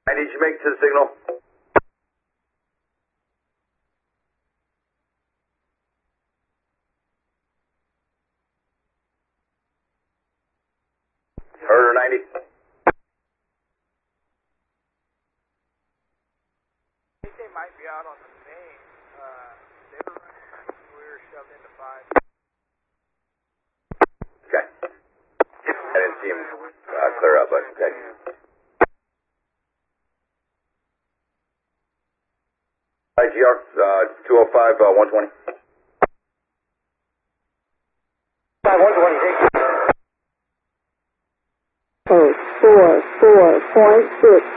I need you to make it to the signal. Herder 90. They might be out on the main. They were running, we were shoved into 5. Okay. I didn't see him clear up, but okay. IGR 205 120. 120. 4.6.